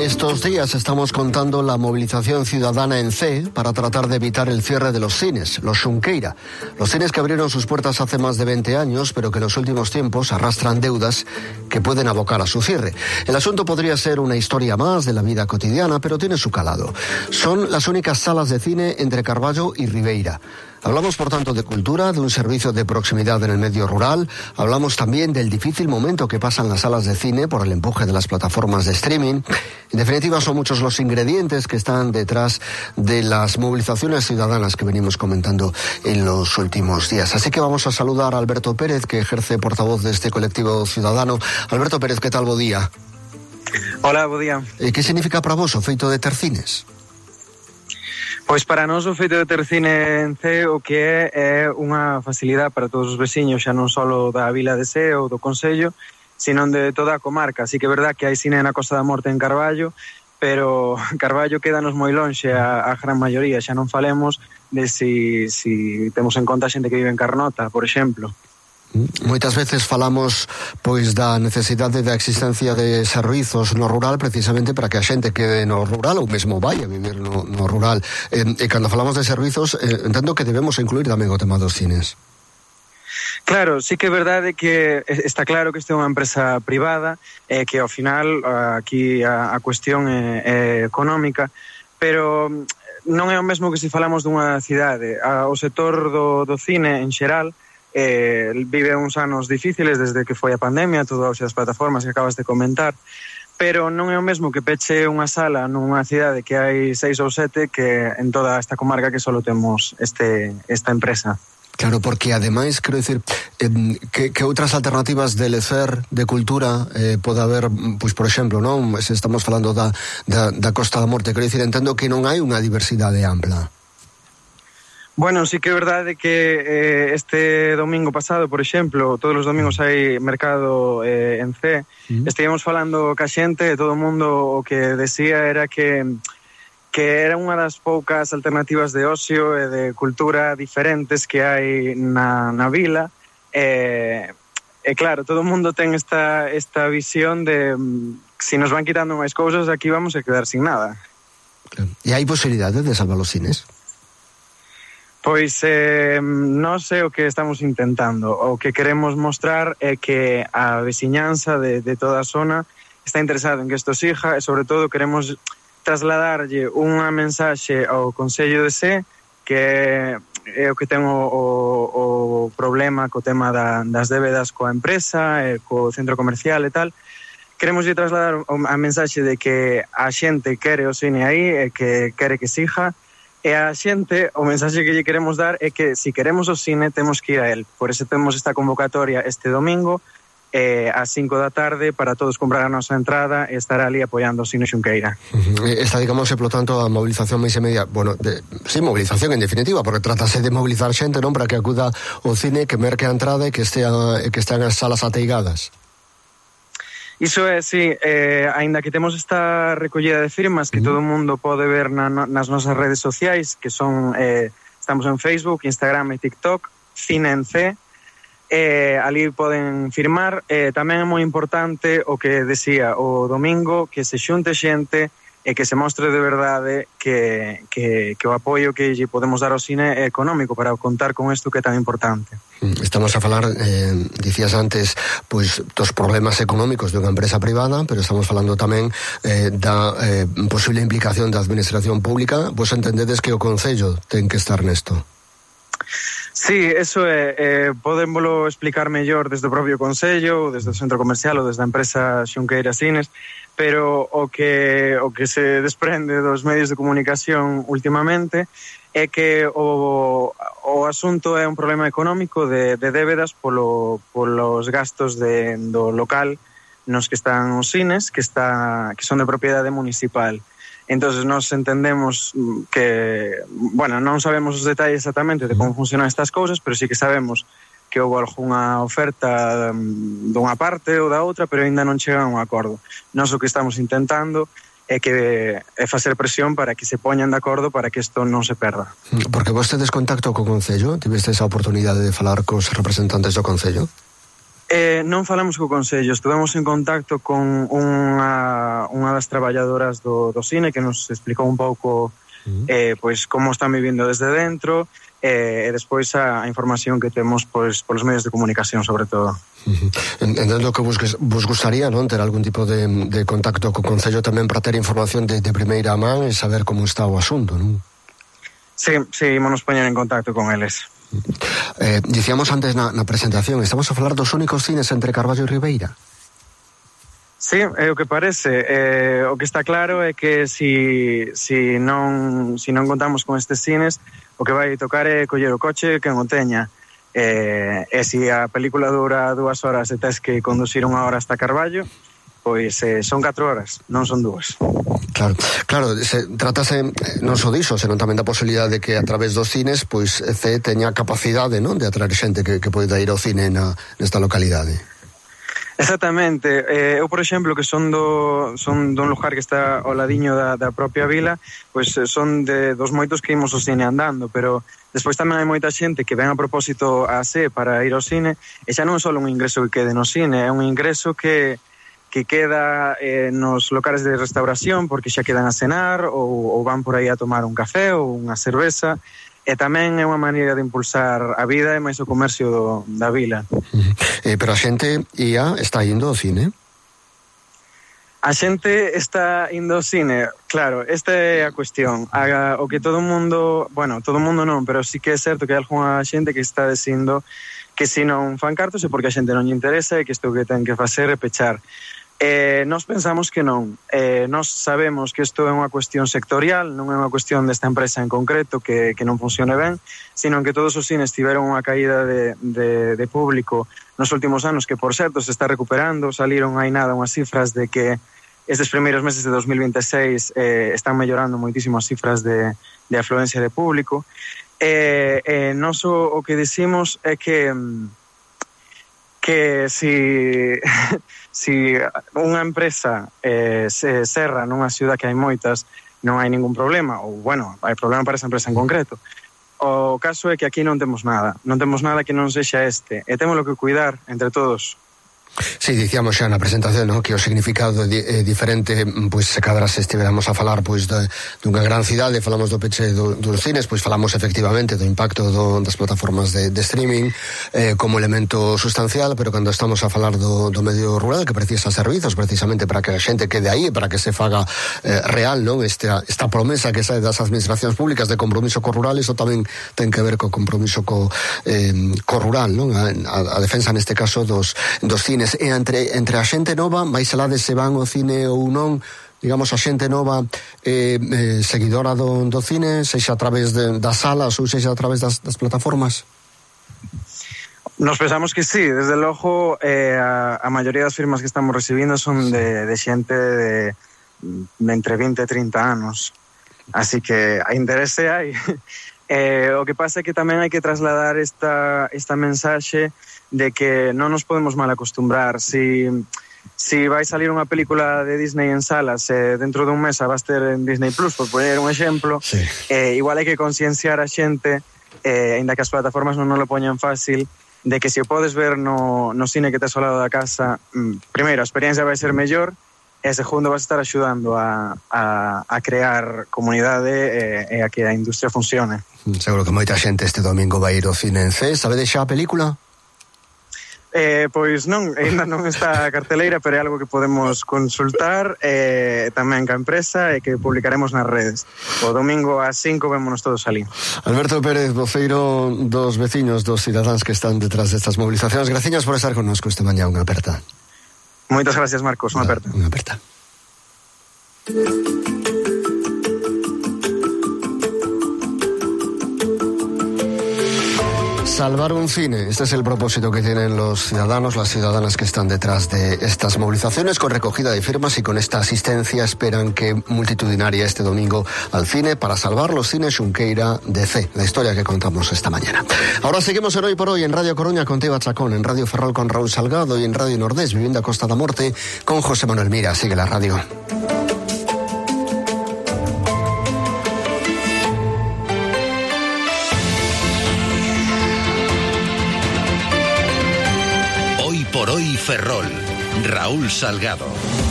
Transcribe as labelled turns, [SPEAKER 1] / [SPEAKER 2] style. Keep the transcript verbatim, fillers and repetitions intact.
[SPEAKER 1] Estos días estamos contando la movilización ciudadana en Cee para tratar de evitar el cierre de los cines, los Xunqueira. Los cines que abrieron sus puertas hace más de veinte años, pero que en los últimos tiempos arrastran deudas que pueden abocar a su cierre. El asunto podría ser una historia más de la vida cotidiana, pero tiene su calado. Son las únicas salas de cine entre Carballo y Ribeira. Hablamos, por tanto, de cultura, de un servicio de proximidad en el medio rural. Hablamos también del difícil momento que pasan las salas de cine por el empuje de las plataformas de streaming. En definitiva, son muchos los ingredientes que están detrás de las movilizaciones ciudadanas que venimos comentando en los últimos días. Así que vamos a saludar a Alberto Pérez, que ejerce portavoz de este colectivo ciudadano. Alberto Pérez, ¿qué tal? Bo día.
[SPEAKER 2] Hola, bo día.
[SPEAKER 1] Eh, que significa para vos o feito de ter cines?
[SPEAKER 2] Pois para nós o feito de ter cine en Cee o que é é unha facilidade para todos os veciños, xa non só da vila de Cee ou do Concello, sino de toda a comarca. Así que é verdad que hai cine na Costa da Morte en Carballo, pero Carballo quédanos moi lonxe a, a gran maioría, xa non falemos de si, si temos en conta a xente que vive en Carnota, por exemplo.
[SPEAKER 1] Moitas veces falamos pois da necesidade da existencia de servizos no rural precisamente para que a xente quede no rural ou mesmo vai a vivir no, no rural. E, e cando falamos de servizos, eh, entendo que debemos incluir tamén o tema dos cines.
[SPEAKER 2] Claro, sí que é verdade que está claro que isto é unha empresa privada e eh, que ao final aquí a, a cuestión é, é económica, pero non é o mesmo que se falamos dunha cidade. A, o sector do, do cine en xeral Eh, vive uns anos difíciles desde que foi a pandemia, todo as plataformas que acabas de comentar, pero non é o mesmo que peche unha sala nunha cidade que hai seis ou sete que en toda esta comarca que só temos este, esta empresa.
[SPEAKER 1] Claro, porque ademais, quero dicir, eh, que, que outras alternativas de lecer, de cultura, eh, pode haber, pois, por exemplo, non? Se estamos falando da, da, da Costa da Morte, quero dicir, entendo que non hai unha diversidade ampla.
[SPEAKER 2] Bueno, sí que é verdade que eh, este domingo pasado, por exemplo, todos os domingos hai mercado eh, en Cee, uh-huh. Estivemos falando ca xente e todo o mundo o que decía era que que era unha das poucas alternativas de ocio e de cultura diferentes que hai na, na vila. E, e claro, todo o mundo ten esta, esta visión de se si nos van quitando máis cousas, aquí vamos a quedar sin nada.
[SPEAKER 1] Claro. E hai posibilidade de salvar os cines?
[SPEAKER 2] Pois eh, non sei o que estamos intentando. O que queremos mostrar é que a veciñanza de, de toda a zona está interesada en que isto siga e, sobre todo, queremos trasladarlle unha mensaxe ao Concello de Cee que é o que ten o, o, o problema co tema da, das débedas coa empresa e co centro comercial e tal. Queremos lle trasladar a mensaxe de que a xente quere o cine aí e que quere que siga. E a xente, o mensaxe que lle queremos dar é que se si queremos o cine, temos que ir a él. Por eso temos esta convocatoria este domingo eh, ás cinco da tarde para todos comprar a nosa entrada e estar ali apoiando o cine Xunqueira.
[SPEAKER 1] Uh-huh. Está, digamos, por tanto, a movilización máis e media, bueno, de, sí, movilización en definitiva, porque tratase de movilizar xente, non, para que acuda ao cine, que merque a entrada e que estea, que estean as salas ateigadas.
[SPEAKER 2] Iso é, sí, eh, aínda que temos esta recollida de firmas que uh-huh. todo o mundo pode ver na, nas nosas redes sociais, que son, eh, estamos en Facebook, Instagram e TikTok, Cine en Cee, eh, ali poden firmar. Eh, tamén é moi importante o que decía o domingo, que se xunte xente e que se mostre de verdade que, que, que o apoio que lle podemos dar ao cine é económico para contar con isto que é tan importante.
[SPEAKER 1] Estamos a falar, eh, dicías antes, pois dos problemas económicos dunha empresa privada, pero estamos falando tamén eh, da eh, posible implicación da administración pública. Vos entendedes que o Concello ten que estar nesto?
[SPEAKER 2] Sí, eso é, eh, podémolo explicar mellor desde o propio Concello, ou desde o centro comercial ou desde a empresa Xunqueira Cines, pero o que o que se desprende dos medios de comunicación últimamente é que o, o asunto é un problema económico de, de débedas polo, polos gastos de, do local nos que están os cines, que, está, que son de propiedade municipal. Entonces nos entendemos que, bueno, non sabemos os detalles exactamente de como funcionan estas cousas, pero sí que sabemos que houve algunha oferta dunha parte ou da outra, pero ainda non chegan a un acordo. Nós o que estamos intentando é que é facer presión para que se poñan de acordo para que isto non se perda.
[SPEAKER 1] Porque vos tedes contacto co Concello? Tiveste esa oportunidade de falar cos representantes do Concello?
[SPEAKER 2] Eh, non falamos co Concello, estuvemos en contacto con unha, unha das das traballadoras do, do cine, que nos explicou un pouco uh-huh. eh, pois como están vivindo desde dentro, eh, e despois a, a información que temos pois polos medios de comunicación, sobre todo.
[SPEAKER 1] Uh-huh. Entendo que vos, vos gustaría, non, ter algún tipo de, de contacto co Concello tamén para ter información de, de primeira man e saber como está o asunto, non?
[SPEAKER 2] Sí, sí, ímonos poñer en contacto con eles.
[SPEAKER 1] Eh, dicíamos antes na, na presentación, estamos a falar dos únicos cines entre Carballo e Ribeira?
[SPEAKER 2] Sí, é o que parece. Eh, o que está claro é que si, si, non, si non contamos con estes cines, o que vai tocar é coller o coche que non teña. Eh, e se a película dura dúas horas e tes que conducir unha hora hasta Carballo, pois eh, son catro horas, non son dúas.
[SPEAKER 1] Claro, claro, se tratase non só diso, senón tamén da posibilidade de que a través dos cines pois C teña capacidade, non, de atraer xente que, que poida ir ao cine na, nesta localidade.
[SPEAKER 2] Exactamente. Eh, eu, por exemplo, que son do son dun lugar que está ao ladiño da, da propia vila, pois son de dos moitos que imos ao cine andando, pero despois tamén hai moita xente que ven a propósito a C para ir ao cine, e xa non é só un ingreso que quede no cine, é un ingreso que que queda eh, nos locales de restauración porque xa quedan a cenar ou, ou van por aí a tomar un café ou unha cerveza, e tamén é unha maneira de impulsar a vida e máis o comercio do, da vila.
[SPEAKER 1] Uh-huh. Eh, pero a xente ia, está indo ao cine?
[SPEAKER 2] A xente está indo ao cine, claro, esta é a cuestión. A, o que todo o mundo, bueno, todo o mundo non, pero sí que é certo que hai algunha xente que está dicindo que se non fan cartos é porque a xente non lle interesa e que isto que ten que facer é pechar. Eh, nós pensamos que non. Eh, nós sabemos que isto é unha cuestión sectorial, non é unha cuestión desta empresa en concreto que, que non funcione ben, sino que todos os cines tiveron unha caída de, de, de público nos últimos anos que, por certo, se está recuperando. Saliron hai nada unhas cifras de que estes primeiros meses de dos mil vinteseis eh, están mellorando moitísimo as cifras de, de afluencia de público. Eh, eh, nós o, o que decimos é que que si, si unha empresa eh, se cerra nunha ciudad que hai moitas, non hai ningún problema, ou, bueno, hai problema para esa empresa en concreto. O caso é que aquí non temos nada, non temos nada que non sexa este, e temos que cuidar entre todos.
[SPEAKER 1] Sí, dicíamos xa na presentación, no, que o significado é diferente, pois se cadra se estiveramos a falar pois de, dunha gran cidade, falamos do peche do, dos cines, pois falamos efectivamente do impacto do, das plataformas de, de streaming eh, como elemento sustancial, pero cando estamos a falar do, do medio rural que precisa servizos precisamente para que a xente quede aí, para que se faga eh, real, non, esta, esta promesa que sae das administracións públicas de compromiso co rural, iso tamén ten que ver co compromiso co, eh, co rural, non, a, a, a defensa neste caso dos, dos cines. E entre, entre a xente nova, máis alá de se van ao cine ou non, digamos, a xente nova eh, eh, seguidora do, do cine, sexa a través de, das salas ou sexa a través das, das plataformas?
[SPEAKER 2] Nos pensamos que sí, desde logo eh, a, a maioría das firmas que estamos recibindo son de, de xente de, de entre vinte e trinta anos, así que a interese hai. Eh, o que pasa é que tamén hai que trasladar esta, esta mensaxe de que non nos podemos mal acostumbrar. Si, si vai salir unha película de Disney en salas eh, dentro dun mes a vas ter en Disney Plus, por poner un exemplo, sí. eh, igual hai que concienciar a xente, eh, ainda que as plataformas non nos lo poñan fácil, de que se o podes ver no, no cine que tes ao lado da casa, mm, primeiro, a experiencia vai ser mellor, e segundo, vas a estar axudando a, a, a crear comunidade e, e a que a industria funcione.
[SPEAKER 1] Seguro que moita xente este domingo vai ir ao cine en C. Sabedes xa a película?
[SPEAKER 2] Eh, pois non, ainda non está a carteleira, pero é algo que podemos consultar eh, tamén ca empresa e que publicaremos nas redes. O domingo ás cinco vémonos todos ali.
[SPEAKER 1] Alberto Pérez, voceiro dos veciños, dos cidadáns que están detrás destas movilizacións, graciñas por estar connosco esta mañá, unha aperta.
[SPEAKER 2] Moitas gracias, Marcos, unha aperta.
[SPEAKER 1] Unha aperta. Salvar un cine, este es el propósito que tienen los ciudadanos, las ciudadanas que están detrás de estas movilizaciones, con recogida de firmas y con esta asistencia esperan que multitudinaria este domingo al cine para salvar los cines Xunqueira de C, la historia que contamos esta mañana. Ahora seguimos en Hoy por Hoy en Radio Coruña con Teba Chacón, en Radio Ferrol con Raúl Salgado y en Radio Nordés, Vivienda Costa da Morte, con José Manuel Mira. Sigue la radio.
[SPEAKER 3] Por Hoy Ferrol, Raúl Salgado.